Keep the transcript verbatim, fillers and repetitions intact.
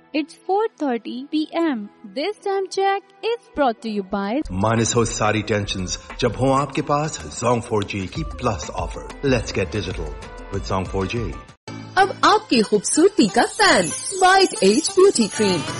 It's four thirty p m This time check is brought to you by minus हो सारी tensions जब हो आपके पास Zong फोर जी की plus offer. Let's get digital with Zong four G. अब आपकी खूबसूरती का fan white as beauty cream